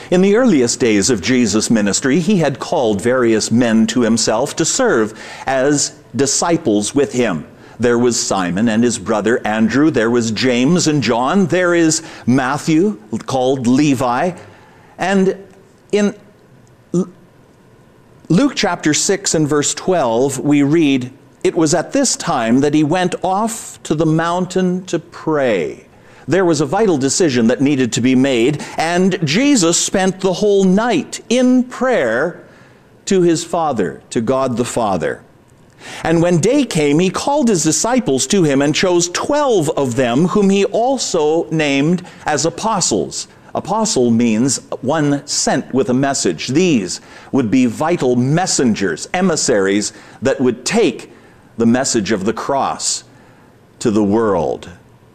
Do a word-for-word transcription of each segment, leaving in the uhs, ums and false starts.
In the earliest days of Jesus' ministry, he had called various men to himself to serve as disciples with him. There was Simon and his brother Andrew. There was James and John. There is Matthew, called Levi. And in Luke chapter six and verse twelve, we read, "It was at this time that he went off to the mountain to pray." There was a vital decision that needed to be made, and Jesus spent the whole night in prayer to his Father, to God the Father. And when day came, he called his disciples to him and chose twelve of them, whom he also named as apostles. Apostle means one sent with a message. These would be vital messengers, emissaries that would take the message of the cross to the world.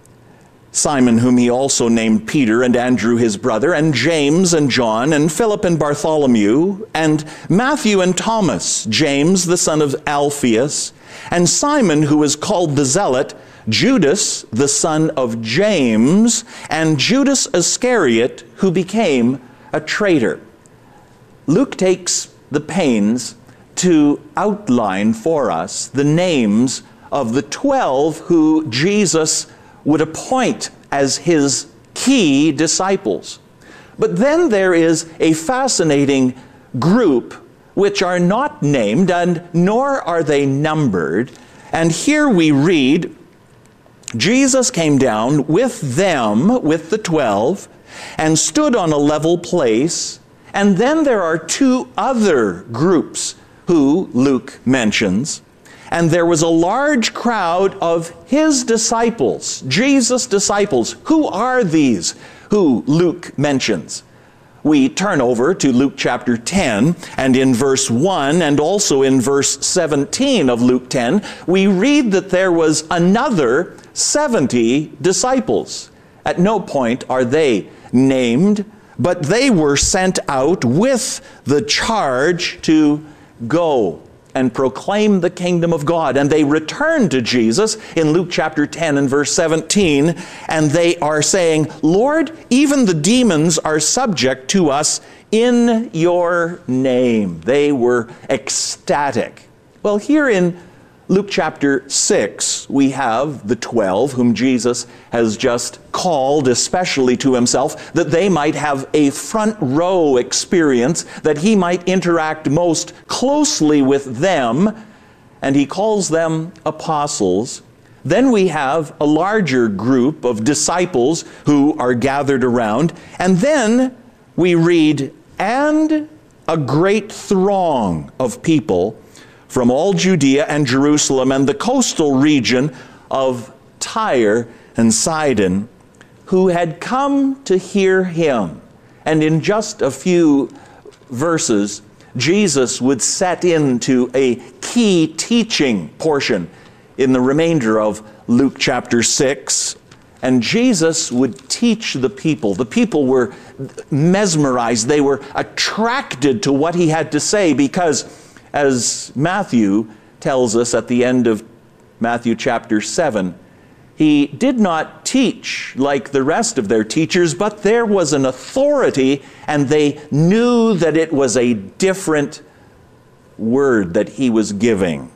Simon, whom he also named Peter, and Andrew his brother, and James and John, and Philip and Bartholomew, and Matthew and Thomas, James the son of Alphaeus, and Simon, who is called the Zealot, Judas the son of James, and Judas Iscariot, who became a traitor. Luke takes the pains to outline for us the names of the twelve who Jesus would appoint as his key disciples. But then there is a fascinating group which are not named and nor are they numbered. And here we read, Jesus came down with them, with the twelve, and stood on a level place. And then there are two other groups who Luke mentions. And there was a large crowd of his disciples, Jesus' disciples. Who are these who Luke mentions? We turn over to Luke chapter ten, and in verse one, and also in verse seventeen of Luke ten, we read that there was another seventy disciples. At no point are they named, but they were sent out with the charge to go and proclaim the kingdom of God. And they returned to Jesus in Luke chapter ten and verse seventeen, and they are saying, "Lord, even the demons are subject to us in your name." They were ecstatic. Well, here in Luke chapter six, we have the twelve whom Jesus has just called especially to himself, that they might have a front row experience, that he might interact most closely with them, and he calls them apostles. Then we have a larger group of disciples who are gathered around, and then we read, "and a great throng of people from all Judea and Jerusalem and the coastal region of Tyre and Sidon, who had come to hear him." And in just a few verses, Jesus would set into a key teaching portion in the remainder of Luke chapter six. And Jesus would teach the people. The people were mesmerized. They were attracted to what he had to say because, as Matthew tells us at the end of Matthew chapter seven, he did not teach like the rest of their teachers, but there was an authority, and they knew that it was a different word that he was giving.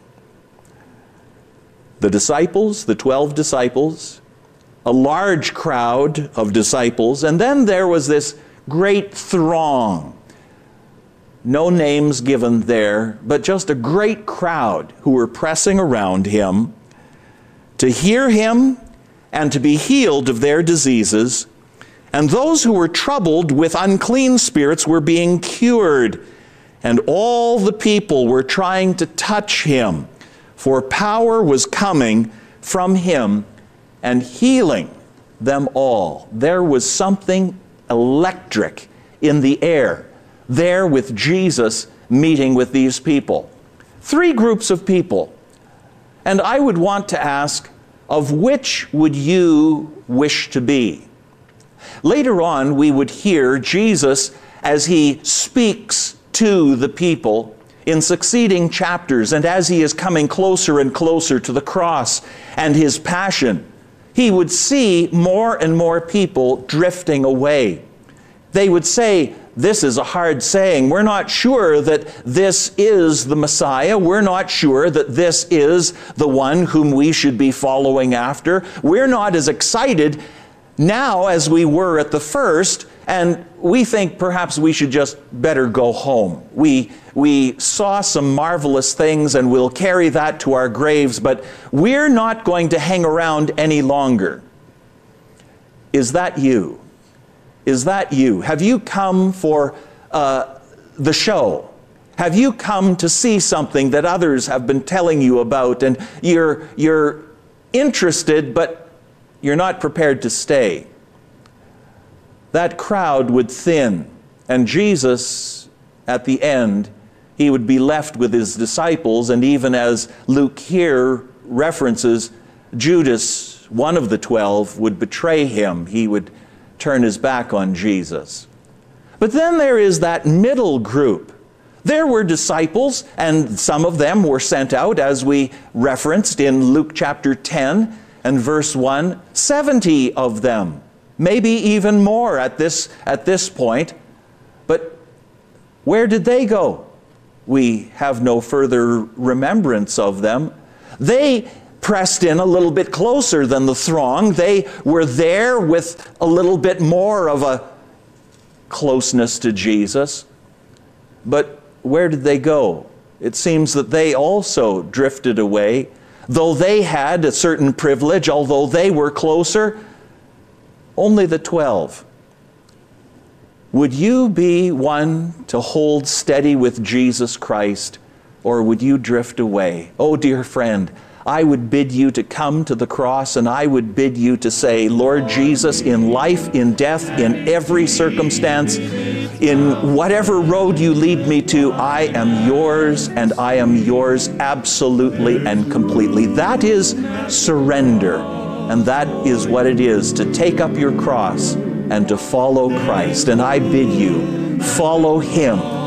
The disciples, the twelve disciples, a large crowd of disciples, and then there was this great throng. No names given there, but just a great crowd who were pressing around him to hear him and to be healed of their diseases. And those who were troubled with unclean spirits were being cured. And all the people were trying to touch him, for power was coming from him and healing them all. There was something electric in the air there with Jesus meeting with these people. Three groups of people. And I would want to ask, of which would you wish to be? Later on, we would hear Jesus as he speaks to the people in succeeding chapters, and as he is coming closer and closer to the cross and his passion, he would see more and more people drifting away. They would say, this is a hard saying. We're not sure that this is the Messiah. We're not sure that this is the one whom we should be following after. We're not as excited now as we were at the first, and we think perhaps we should just better go home. We, we saw some marvelous things and we'll carry that to our graves, but we're not going to hang around any longer. Is that you? Is that you? Have you come for uh, the show? Have you come to see something that others have been telling you about, and you're, you're interested, but you're not prepared to stay? That crowd would thin, and Jesus, at the end, he would be left with his disciples, and even as Luke here references, Judas, one of the twelve, would betray him. He would turn his back on Jesus. But then there is that middle group. There were disciples, and some of them were sent out, as we referenced in Luke chapter ten and verse one, seventy of them, maybe even more at this, at this point. But where did they go? We have no further remembrance of them. They pressed in a little bit closer than the throng. They were there with a little bit more of a closeness to Jesus. But where did they go? It seems that they also drifted away. Though they had a certain privilege, although they were closer, only the twelve. Would you be one to hold steady with Jesus Christ, or would you drift away? Oh, dear friend, I would bid you to come to the cross, and I would bid you to say, Lord Jesus, in life, in death, in every circumstance, in whatever road you lead me to, I am yours, and I am yours absolutely and completely. That is surrender, and that is what it is to take up your cross and to follow Christ. And I bid you, follow him.